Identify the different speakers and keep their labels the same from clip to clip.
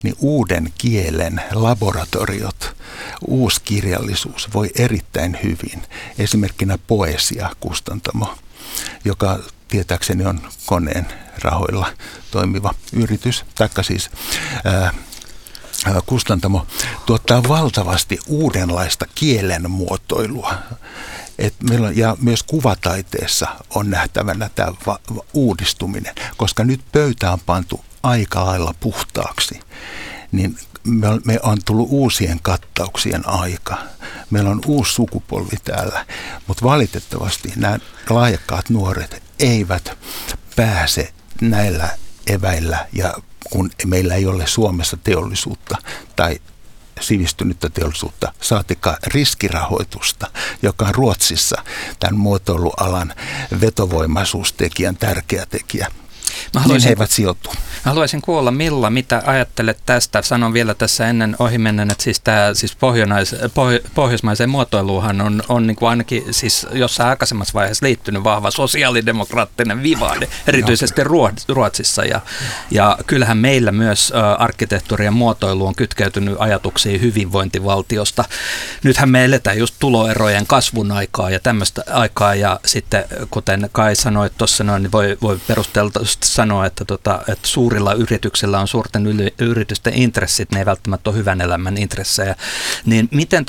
Speaker 1: niin uuden kielen laboratoriot, uuskirjallisuus voi erittäin hyvin. Esimerkkinä Poesia-kustantamo, joka tietääkseni on koneen rahoilla toimiva yritys, taikka siis kustantamo, tuottaa valtavasti uudenlaista kielen muotoilua. Ja myös kuvataiteessa on nähtävänä tämä uudistuminen, koska nyt pöytä on pantu aika lailla puhtaaksi, niin me on tullut uusien kattauksien aika. Meillä on uusi sukupolvi täällä, mutta valitettavasti nämä lahjakkaat nuoret eivät pääse näillä eväillä, ja kun meillä ei ole Suomessa teollisuutta tai sivistynyttä teollisuutta, saatikka riskirahoitusta, joka on Ruotsissa tämän muotoilualan vetovoimaisuustekijän tärkeä tekijä. Niin he eivät sijoittu.
Speaker 2: Mä haluaisin kuulla, Milla, mitä ajattelet tästä? Sanon vielä tässä ennen ohimennen, että siis pohjoismaiseen muotoiluuhan on niin kuin ainakin siis jossain aikaisemmassa vaiheessa liittynyt vahva sosiaalidemokraattinen vivaade, erityisesti Ruotsissa. Ja kyllähän meillä myös arkkitehtuuri ja muotoilu on kytkeytynyt ajatuksiin hyvinvointivaltiosta. Nythän me eletään just tuloerojen kasvun aikaa ja tämmöistä aikaa, ja sitten kuten Kai sanoi tuossa noin, niin voi perusteltusti sanoa, että suurilla yrityksillä on suurten yritysten intressit, ne ei välttämättä ole hyvän elämän intressejä. Niin miten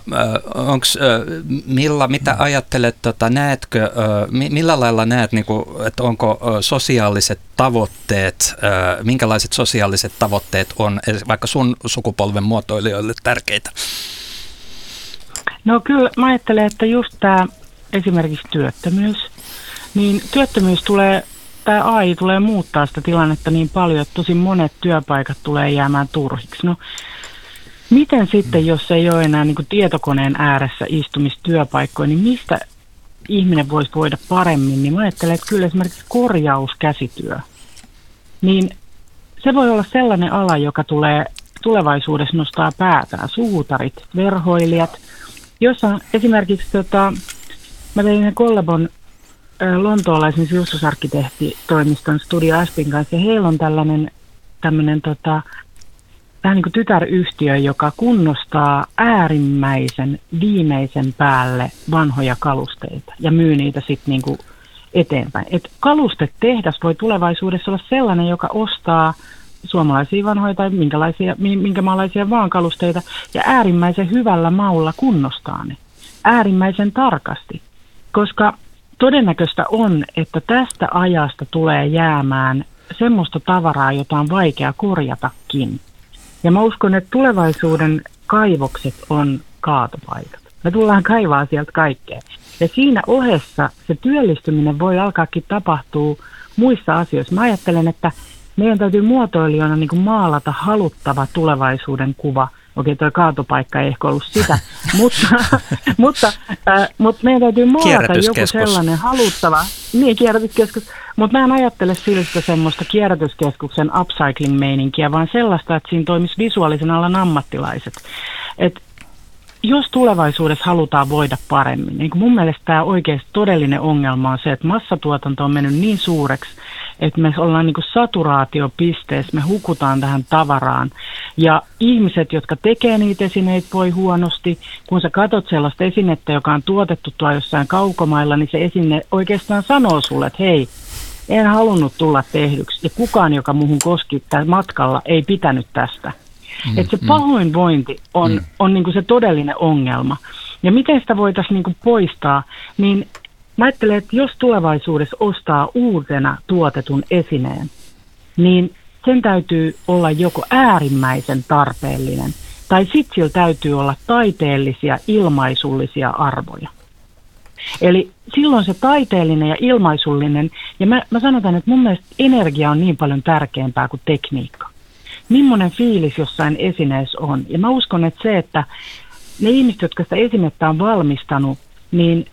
Speaker 2: Milla, mitä ajattelet, näetkö, millä lailla näet, niin kuin, että onko sosiaaliset tavoitteet, minkälaiset sosiaaliset tavoitteet on vaikka sun sukupolven muotoilijoille tärkeitä?
Speaker 3: No kyllä mä ajattelen, että just tämä esimerkiksi työttömyys, niin työttömyys tämä AI tulee muuttaa sitä tilannetta niin paljon, että tosi monet työpaikat tulee jäämään turhiksi. No, miten sitten, jos ei ole enää niin kuin tietokoneen ääressä istumistyöpaikkoja, niin mistä ihminen voisi voida paremmin? Niin mä ajattelen, että kyllä esimerkiksi korjauskäsityö, niin se voi olla sellainen ala, joka tulee tulevaisuudessa nostaa päätään. Suutarit, verhoilijat, jossa esimerkiksi mä tein kollabon lontoolaisen sisusarkkitehtitoimiston Studio Aspin kanssa, ja heillä on tämmöinen vähän niin kuin tytäryhtiö, joka kunnostaa äärimmäisen viimeisen päälle vanhoja kalusteita ja myy niitä sitten niin kuin eteenpäin. Et kalustetehdas voi tulevaisuudessa olla sellainen, joka ostaa suomalaisia vanhoja tai minkä maalaisia vaan kalusteita ja äärimmäisen hyvällä maulla kunnostaa ne. Äärimmäisen tarkasti, koska todennäköistä on, että tästä ajasta tulee jäämään semmoista tavaraa, jota on vaikea korjatakin. Ja mä uskon, että tulevaisuuden kaivokset on kaatopaikat. Me tullaan kaivaa sieltä kaikkea. Ja siinä ohessa se työllistyminen voi alkaakin tapahtua muissa asioissa. Mä ajattelen, että meidän täytyy muotoilijoina niin kuin maalata haluttava tulevaisuuden kuva. Okei, tuo kaatopaikka ei ehkä ollut sitä, mutta meidän täytyy maalata joku sellainen haluttava, kierrätyskeskus, mutta mä en ajattele siltä semmoista kierrätyskeskuksen upcycling-meininkiä, vaan sellaista, että siinä toimisi visuaalisen alan ammattilaiset. Et jos tulevaisuudessa halutaan voida paremmin, niin mun mielestä tämä oikeasti todellinen ongelma on se, että massatuotanto on mennyt niin suureksi, että me ollaan niin kuin saturaatiopisteessä, me hukutaan tähän tavaraan. Ja ihmiset, jotka tekee niitä esineitä, voi huonosti. Kun sä katot sellaista esinettä, joka on tuotettu tuolla jossain kaukomailla, niin se esine oikeastaan sanoo sulle, että hei, en halunnut tulla tehdyksi. Ja kukaan, joka muuhun koski matkalla, ei pitänyt tästä. Että se pahoinvointi on niin kuin se todellinen ongelma. Ja miten sitä voitaisiin niin kuin poistaa, niin mä ajattelen, että jos tulevaisuudessa ostaa uutena tuotetun esineen, niin sen täytyy olla joko äärimmäisen tarpeellinen, tai sitten sillä täytyy olla taiteellisia, ilmaisullisia arvoja. Eli silloin se taiteellinen ja ilmaisullinen, ja mä sanotaan, että mun mielestä energia on niin paljon tärkeämpää kuin tekniikka. Millainen fiilis jossain esineessä on. Ja mä uskon, että se, että ne ihmiset, jotka sitä esinettä on valmistanut, niin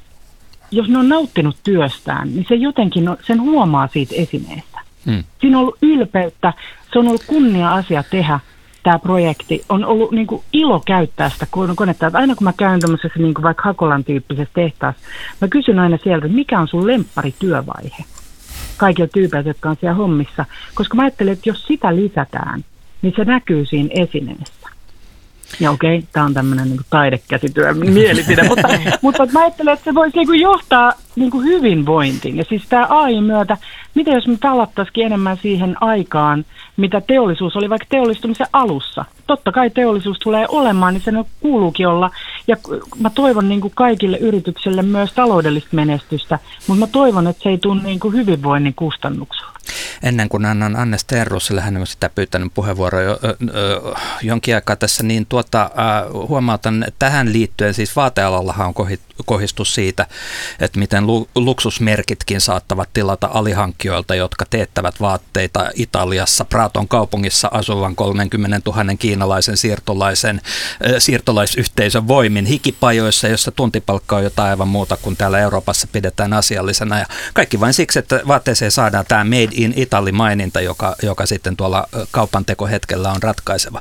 Speaker 3: jos ne on nauttinut työstään, niin se jotenkin sen huomaa siitä esineestä. Siinä on ollut ylpeyttä, se on ollut kunnia-asia tehdä tämä projekti. On ollut niin kuin ilo käyttää sitä konetta. Aina kun mä käyn tämmöisessä niin kuin vaikka Hakolan tyyppisessä tehtaassa, mä kysyn aina sieltä, että mikä on sun lempparityövaihe kaikilla tyypeillä, jotka on siellä hommissa. Koska mä ajattelen, että jos sitä lisätään, niin se näkyy siinä esineessä. Ja okei, tämä on tämmöinen niin taidekäsityö mielipide, mutta mä ajattelen, että se voisi niin johtaa niin hyvinvointiin. Ja siis tämä AI myötä, miten jos me palattaisiin enemmän siihen aikaan, mitä teollisuus oli vaikka teollistumisen alussa. Totta kai teollisuus tulee olemaan, niin sen kuuluukin olla. Ja mä toivon niin kaikille yrityksille myös taloudellista menestystä, mutta mä toivon, että se ei tule niin hyvinvoinnin kustannuksella.
Speaker 2: Ennen kuin annan Anne Stenroosille, hän on sitä pyytänyt puheenvuoroa jonkin aikaa tässä, niin huomautan tähän liittyen, siis vaatealallahan on kohistus siitä, että miten luksusmerkitkin saattavat tilata alihankkijoilta, jotka teettävät vaatteita Italiassa, Praton kaupungissa asuvan 30 000 kiinalaisen siirtolaisyhteisön voimin hikipajoissa, jossa tuntipalkka on jotain aivan muuta kuin täällä Euroopassa pidetään asiallisena. Ja kaikki vain siksi, että vaatteeseen saadaan tämä Made in Italy-maininta, joka sitten tuolla kaupantekohetkellä on ratkaiseva.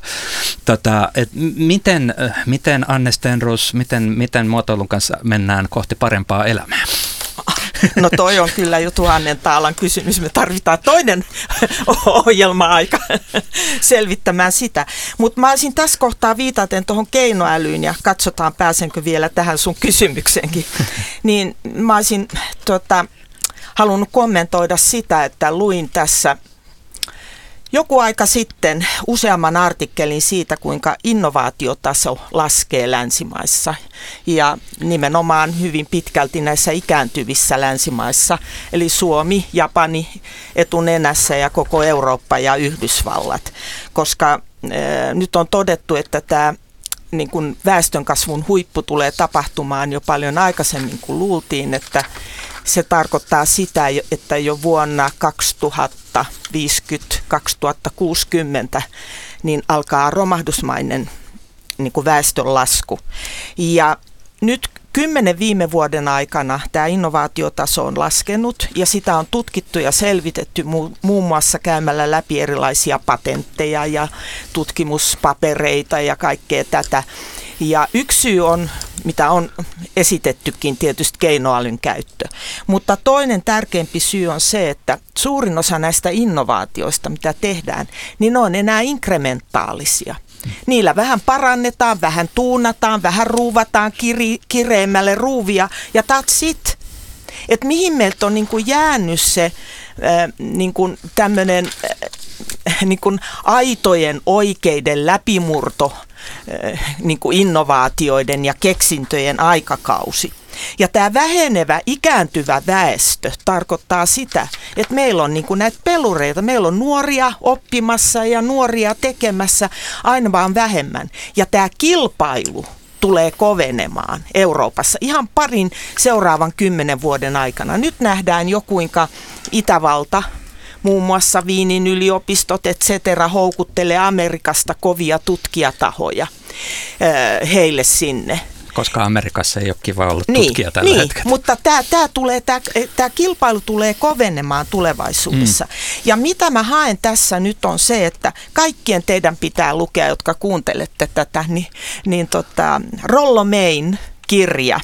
Speaker 2: Miten Anne Stenroos, miten muotoilun kanssa mennään kohti parempaa elämää?
Speaker 4: No toi on kyllä jo 1000 taalan kysymys. Me tarvitaan toinen ohjelma-aika selvittämään sitä. Mutta mä olisin tässä kohtaa viitaten tuohon keinoälyyn ja katsotaan pääsenkö vielä tähän sun kysymykseenkin. Niin mä olisin halunnut kommentoida sitä, että luin tässä joku aika sitten useamman artikkelin siitä, kuinka innovaatiotaso laskee länsimaissa ja nimenomaan hyvin pitkälti näissä ikääntyvissä länsimaissa, eli Suomi, Japani etunenässä ja koko Eurooppa ja Yhdysvallat, koska nyt on todettu, että tämä niin kuin väestönkasvun huippu tulee tapahtumaan jo paljon aikaisemmin kuin luultiin, että se tarkoittaa sitä, että jo vuonna 2050-2060 niin alkaa romahdusmainen niin kuin väestönlasku. Ja nyt 10 viime vuoden aikana tämä innovaatiotaso on laskenut ja sitä on tutkittu ja selvitetty muun muassa käymällä läpi erilaisia patentteja ja tutkimuspapereita ja kaikkea tätä. Ja yksi syy on, mitä on esitettykin, tietysti keinoälyn käyttö. Mutta toinen tärkeämpi syy on se, että suurin osa näistä innovaatioista, mitä tehdään, niin ne on enää inkrementaalisia. Niillä vähän parannetaan, vähän tuunataan, vähän ruuvataan kireemmälle ruuvia ja that's it. Että mihin meiltä on niin kuin jäänyt se niin kuin tämmöinen niin kuin aitojen oikeiden läpimurto niin kuin innovaatioiden ja keksintöjen aikakausi. Ja tämä vähenevä, ikääntyvä väestö tarkoittaa sitä, että meillä on niin kuin näitä pelureita, meillä on nuoria oppimassa ja nuoria tekemässä aina vaan vähemmän. Ja tämä kilpailu tulee kovenemaan Euroopassa ihan parin seuraavan 10 vuoden aikana. Nyt nähdään jo kuinka Itävalta, muun muassa Wienin yliopistot, etc. houkuttelee Amerikasta kovia tutkijatahoja heille sinne.
Speaker 2: Koska Amerikassa ei ole kiva olla tutkija tällä hetkellä.
Speaker 4: Mutta tämä kilpailu tulee kovenemaan tulevaisuudessa. Ja mitä mä haen tässä nyt on se, että kaikkien teidän pitää lukea, jotka kuuntelette tätä, niin Rollo Mayn kirja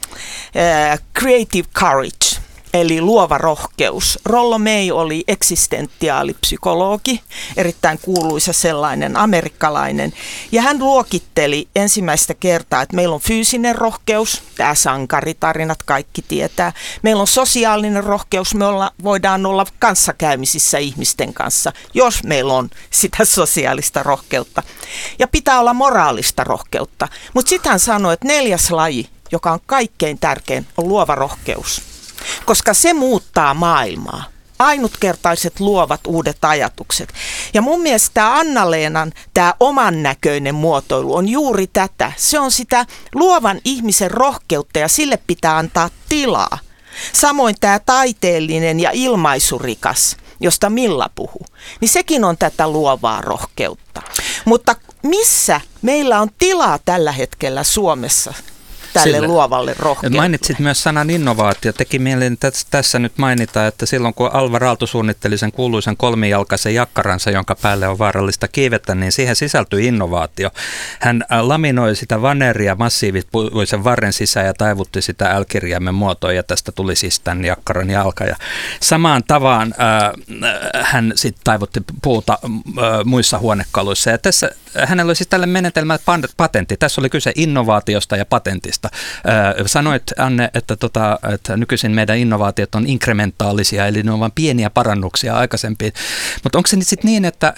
Speaker 4: Creative Courage, eli luova rohkeus. Rollo May oli eksistentiaalipsykologi, erittäin kuuluisa sellainen, amerikkalainen. Ja hän luokitteli ensimmäistä kertaa, että meillä on fyysinen rohkeus, tämä sankaritarinat kaikki tietää. Meillä on sosiaalinen rohkeus, me voidaan olla kanssakäymisissä ihmisten kanssa, jos meillä on sitä sosiaalista rohkeutta. Ja pitää olla moraalista rohkeutta. Mutta sitten hän sanoi, että 4. laji, joka on kaikkein tärkein, on luova rohkeus. Koska se muuttaa maailmaa. Ainutkertaiset luovat uudet ajatukset. Ja mun mielestä tämä Anna-Leenan tämä oman näköinen muotoilu on juuri tätä. Se on sitä luovan ihmisen rohkeutta ja sille pitää antaa tilaa. Samoin tämä taiteellinen ja ilmaisurikas, josta Milla puhuu, niin sekin on tätä luovaa rohkeutta. Mutta missä meillä on tilaa tällä hetkellä Suomessa tälle luovalle rohkeutta.
Speaker 2: Mainitsit myös sanan innovaatio. Teki mieleen tässä nyt mainita, että silloin kun Alvar Aalto suunnitteli sen kuuluisen kolmijalkaisen jakkaransa, jonka päälle on vaarallista kiivettä, niin siihen sisältyi innovaatio. Hän laminoi sitä vaneria massiivisen varren sisään ja taivutti sitä L-kirjaimen muotoon, ja tästä tuli siis tämän jakkaran jalka. Ja samaan tavaan hän sitten taivutti puuta muissa huonekaluissa. Ja tässä hänellä oli siis tälle menetelmä patentti. Tässä oli kyse innovaatiosta ja patentista. Sanoit, Anne, että nykyisin meidän innovaatiot on inkrementaalisia, eli ne on vain pieniä parannuksia aikaisempiin. Mutta onko se nyt sitten niin, että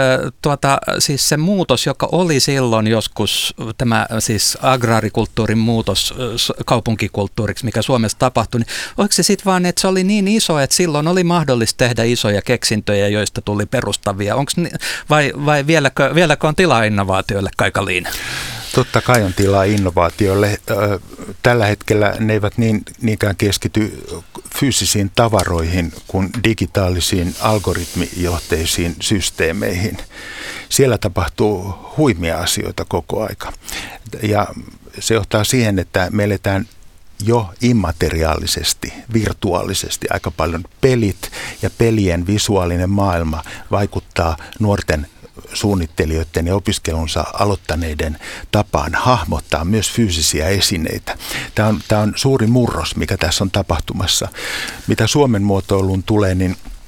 Speaker 2: siis se muutos, joka oli silloin joskus, tämä siis agraarikulttuurin muutos kaupunkikulttuuriksi, mikä Suomessa tapahtui, niin oliko se sitten vaan, että se oli niin iso, että silloin oli mahdollista tehdä isoja keksintöjä, joista tuli perustavia? Vai vieläkö on tilaa innovaatioille, Kaika Liina?
Speaker 1: Totta kai on tilaa innovaatioille. Tällä hetkellä ne eivät niinkään keskity fyysisiin tavaroihin kuin digitaalisiin algoritmijohteisiin systeemeihin. Siellä tapahtuu huimia asioita koko aika. Ja se johtaa siihen, että me eletään jo immateriaalisesti, virtuaalisesti aika paljon. Pelit ja pelien visuaalinen maailma vaikuttaa nuorten suunnittelijoiden ja opiskelunsa aloittaneiden tapaan hahmottaa myös fyysisiä esineitä. Tämä on suuri murros, mikä tässä on tapahtumassa. Mitä Suomen muotoiluun tulee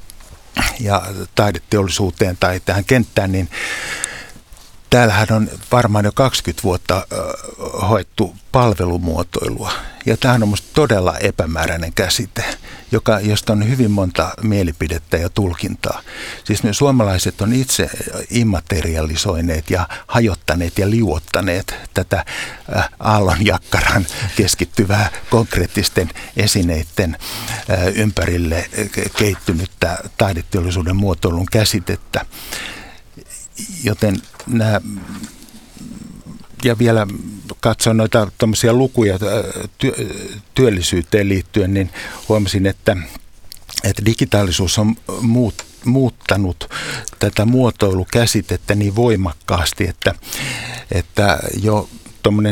Speaker 1: ja taideteollisuuteen tai tähän kenttään, niin täällähän on varmaan jo 20 vuotta hoettu palvelumuotoilua. Ja tämähän on minusta todella epämääräinen käsite, josta on hyvin monta mielipidettä ja tulkintaa. Siis me suomalaiset on itse immaterialisoineet ja hajottaneet ja liuottaneet tätä aallonjakkaran keskittyvää konkreettisten esineiden ympärille keittynyttä taideteollisuuden muotoilun käsitettä. Joten ja vielä katsoin noita tuommoisia lukuja työllisyyteen liittyen, niin huomasin, että digitaalisuus on muuttanut tätä muotoilukäsitettä niin voimakkaasti, että jo tuommoinen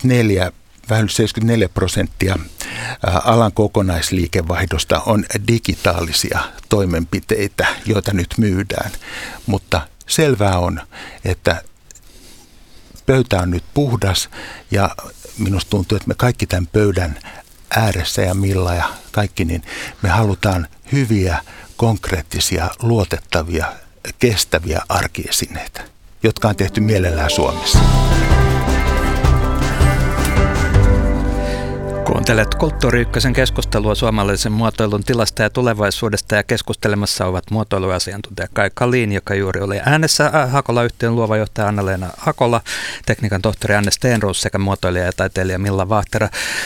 Speaker 1: 74% alan kokonaisliikevaihdosta on digitaalisia toimenpiteitä, joita nyt myydään, mutta selvää on, että pöytä on nyt puhdas ja minusta tuntuu, että me kaikki tämän pöydän ääressä ja Milla ja kaikki, niin me halutaan hyviä, konkreettisia, luotettavia, kestäviä arkiesineitä, jotka on tehty mielellään Suomessa.
Speaker 2: Kuuntelet Kulttuuri Ykkösen keskustelua suomalaisen muotoilun tilasta ja tulevaisuudesta, ja keskustelemassa ovat muotoiluasiantuntija Kaika Liin, joka juuri oli äänessä, Hakola-yhtiön luova johtaja Anna-Leena Hakola, tekniikan tohtori Anne Stenroos sekä muotoilija ja taiteilija Milla Vahtera.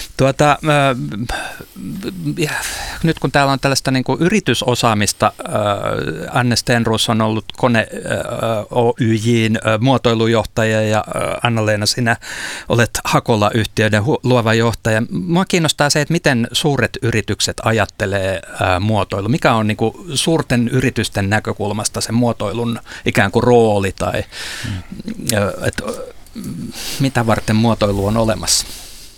Speaker 2: Nyt kun täällä on tällaista niin kuin yritysosaamista, Anne Stenroos on ollut Kone Oyj:n muotoilujohtaja ja Anna-Leena, sinä olet Hakola-yhtiöiden luova johtaja. Mua kiinnostaa se, että miten suuret yritykset ajattelee muotoilu. Mikä on niin kuin suurten yritysten näkökulmasta se muotoilun ikään kuin rooli tai mitä varten muotoilu on olemassa?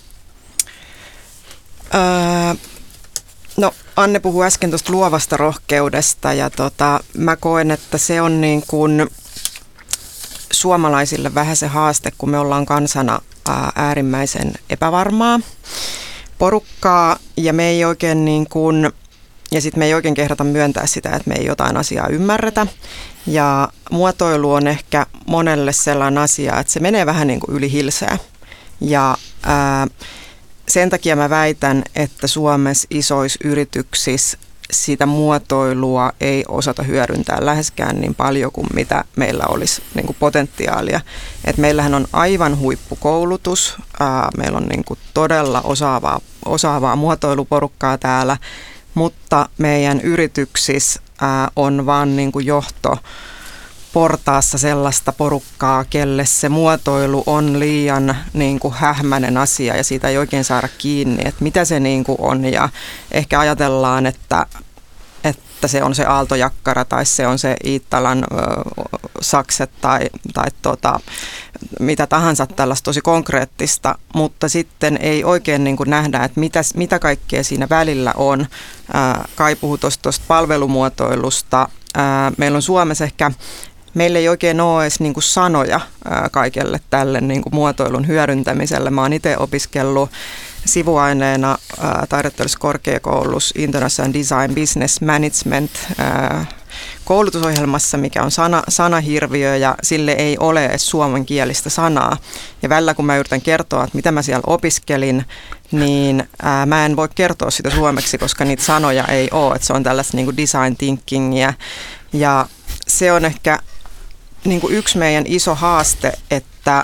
Speaker 5: No, Anne puhui äsken tuosta luovasta rohkeudesta ja mä koen, että se on niin kuin suomalaisille vähän se haaste, kun me ollaan kansana äärimmäisen epävarmaa porukkaa ja me ei oikein ja sitten me ei oikein kehdata myöntää sitä, että me ei jotain asiaa ymmärretä. Ja muotoilu on ehkä monelle sellainen asia, että se menee vähän niin kuin yli hilseä. Ja sen takia mä väitän, että Suomessa isoissa yrityksissä sitä muotoilua ei osata hyödyntää läheskään niin paljon kuin mitä meillä olisi niin kuin potentiaalia. Et meillähän on aivan huippukoulutus, meillä on niin kuin todella osaavaa muotoiluporukkaa täällä, mutta meidän yrityksissä on vaan niin kuin johtoportaassa sellaista porukkaa, kelle se muotoilu on liian niin kuin hähmäinen asia ja siitä ei oikein saada kiinni, että mitä se niin kuin on. Ja ehkä ajatellaan, että että se on se aaltojakkara tai se on se Iittalan sakset tai mitä tahansa tällaista tosi konkreettista, mutta sitten ei oikein niin kuin nähdä, että mitä kaikkea siinä välillä on. Kai puhui tuosta palvelumuotoilusta. Meillä on Suomessa meillä ei oikein ole edes niin kuin sanoja kaikelle tälle niin kuin muotoilun hyödyntämiselle. Mä oon itse opiskellut sivuaineena taideteollisessa korkeakoulussa International Design Business Management koulutusohjelmassa, mikä on sanahirviö ja sille ei ole edes suomenkielistä sanaa. Ja välillä kun mä yritän kertoa, että mitä mä siellä opiskelin, niin mä en voi kertoa sitä suomeksi, koska niitä sanoja ei ole. Että se on tällaista niin kuin design thinkingia ja se on ehkä niin kuin yksi meidän iso haaste, että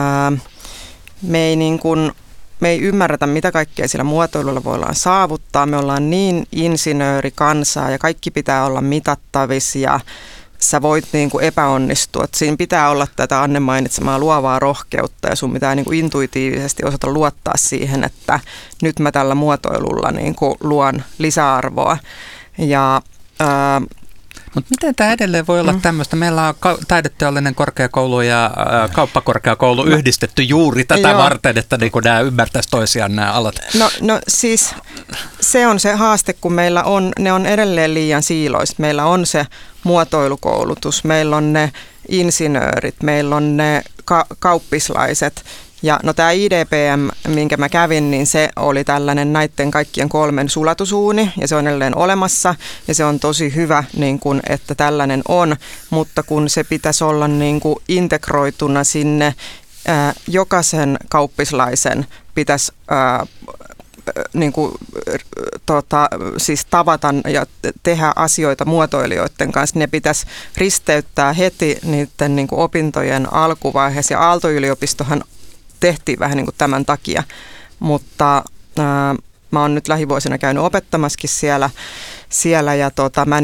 Speaker 5: me ei ymmärretä, mitä kaikkea sillä muotoilulla voidaan saavuttaa. Me ollaan niin insinöörikansaa ja kaikki pitää olla mitattavissa ja sä voit niin kuin epäonnistua. Siinä pitää olla tätä Anne mainitsemaa luovaa rohkeutta ja sun pitää niin kuin intuitiivisesti osata luottaa siihen, että nyt mä tällä muotoilulla niin kuin luon lisäarvoa. Ja
Speaker 2: mutta miten tämä edelleen voi olla tämmöistä? Meillä on taideteollinen korkeakoulu ja kauppakorkeakoulu yhdistetty juuri tätä varten, että niin nämä ymmärtäisi toisiaan nämä alat.
Speaker 5: No siis se on se haaste, kun meillä ne on edelleen liian siiloista. Meillä on se muotoilukoulutus, meillä on ne insinöörit, meillä on ne kauppislaiset. Ja no tämä IDPM, minkä mä kävin, niin se oli tällainen näiden kaikkien 3 sulatusuuni ja se on edelleen olemassa ja se on tosi hyvä, niin kun, että tällainen on, mutta kun se pitäisi olla niin kun integroituna sinne, jokaisen kauppislaisen pitäisi niin kuin, siis tavata ja tehdä asioita muotoilijoiden kanssa. Ne pitäisi risteyttää heti niiden niin kuin opintojen alkuvaiheessa ja Aalto-yliopistohan tehtiin vähän niin kuin tämän takia, mutta mä oon nyt lähivuosina käynyt opettamassakin siellä ja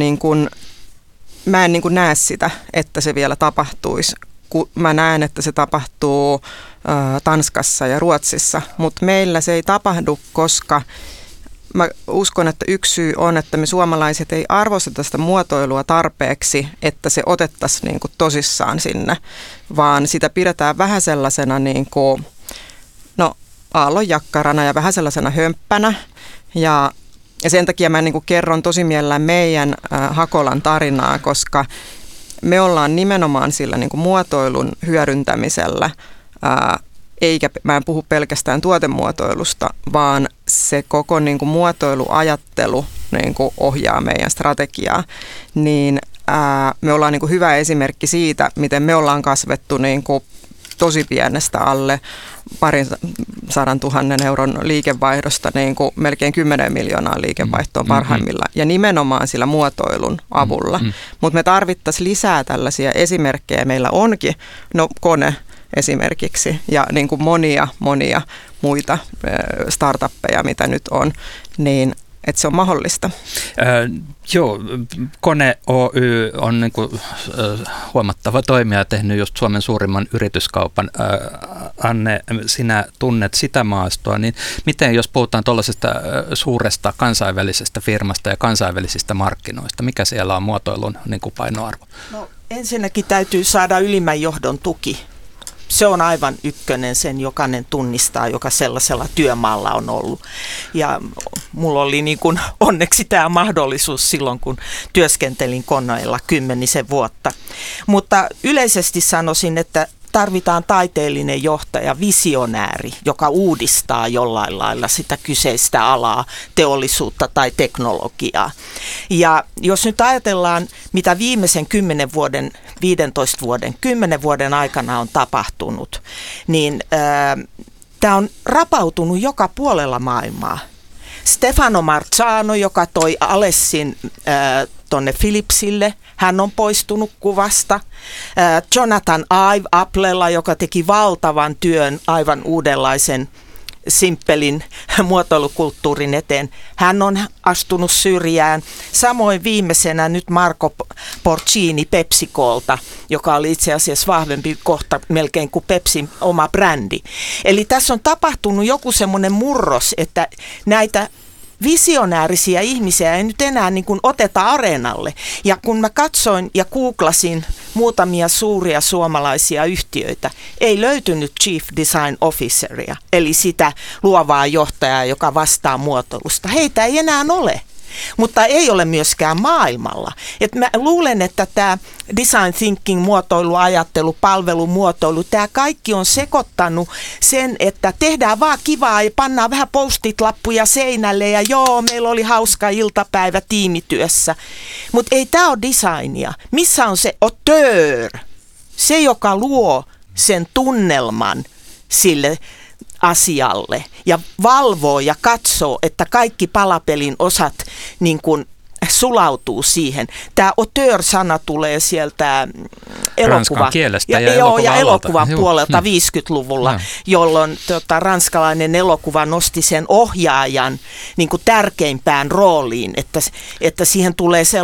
Speaker 5: mä en niin kuin näe sitä, että se vielä tapahtuisi. Mä näen, että se tapahtuu Tanskassa ja Ruotsissa, mutta meillä se ei tapahdu, koska mä uskon, että yksi syy on, että me suomalaiset ei arvosteta sitä muotoilua tarpeeksi, että se otettaisiin niin kuin tosissaan sinne, vaan sitä pidetään vähän sellaisena niin kuin, aallonjakkarana ja vähän sellaisena hömppänä. Ja sen takia mä niin kuin kerron tosi mielellään meidän Hakolan tarinaa, koska me ollaan nimenomaan sillä niin kuin muotoilun hyödyntämisellä, eikä mä en puhu pelkästään tuotemuotoilusta, vaan se koko niin kuin muotoiluajattelu niin kuin ohjaa meidän strategiaa, niin me ollaan niin kuin hyvä esimerkki siitä, miten me ollaan kasvettu niin kuin tosi pienestä alle 200 000 euron liikevaihdosta niin kuin melkein 10 miljoonaa liikevaihtoon parhaimmillaan ja nimenomaan sillä muotoilun avulla. Mutta me tarvittaisiin lisää tällaisia esimerkkejä. Meillä onkin Kone esimerkiksi ja niin kuin monia muita startuppeja, mitä nyt on, niin että se on mahdollista.
Speaker 2: Joo, Kone Oy on niin kuin, huomattava toimija, tehnyt just Suomen suurimman yrityskaupan. Anne, sinä tunnet sitä maastoa, niin miten jos puhutaan tuollaisesta suuresta kansainvälisestä firmasta ja kansainvälisistä markkinoista, mikä siellä on muotoilun niin kuin painoarvo?
Speaker 4: No, ensinnäkin täytyy saada ylimmän johdon tuki. Se on aivan ykkönen, sen jokainen tunnistaa, joka sellaisella työmaalla on ollut. Ja mulla oli niin kuin onneksi tämä mahdollisuus silloin, kun työskentelin koneilla 10 vuotta. Mutta yleisesti sanoisin, että tarvitaan taiteellinen johtaja, visionääri, joka uudistaa jollain lailla sitä kyseistä alaa, teollisuutta tai teknologiaa. Ja jos nyt ajatellaan, mitä viimeisen 10 vuoden, 15 vuoden, 10 vuoden aikana on tapahtunut, niin tämä on rapautunut joka puolella maailmaa. Stefano Marzano, joka toi Alessin tonne Philipsille, hän on poistunut kuvasta. Jonathan Ive Applella, joka teki valtavan työn aivan uudenlaisen simppelin muotoilukulttuurin eteen, hän on astunut syrjään. Samoin viimeisenä nyt Marco Porcini PepsiColta, joka oli itse asiassa vahvempi kohta melkein kuin Pepsin oma brändi. Eli tässä on tapahtunut joku semmoinen murros, että näitä visionäärisiä ihmisiä ei nyt enää niin kuin oteta areenalle. Ja kun mä katsoin ja googlasin muutamia suuria suomalaisia yhtiöitä, ei löytynyt Chief Design Officeria, eli sitä luovaa johtajaa, joka vastaa muotoilusta. Heitä ei enää ole. Mutta ei ole myöskään maailmalla. Et mä luulen, että tämä design thinking, muotoiluajattelu, palvelumuotoilu, tämä kaikki on sekoittanut sen, että tehdään vaan kivaa ja pannaan vähän post-it-lappuja seinälle ja joo, meillä oli hauska iltapäivä tiimityössä. Mutta ei tämä ole designia. Missä on se auteur? Se, joka luo sen tunnelman sille asialle ja valvoo ja katsoo, että kaikki palapelin osat niin kuin sulautuu siihen. Tämä auteur-sana tulee sieltä
Speaker 2: Ranskan kielestä ja
Speaker 4: elokuvan puolelta 50-luvulla, jolloin ranskalainen elokuva nosti sen ohjaajan niin kuin tärkeimpään rooliin, että siihen tulee sellainen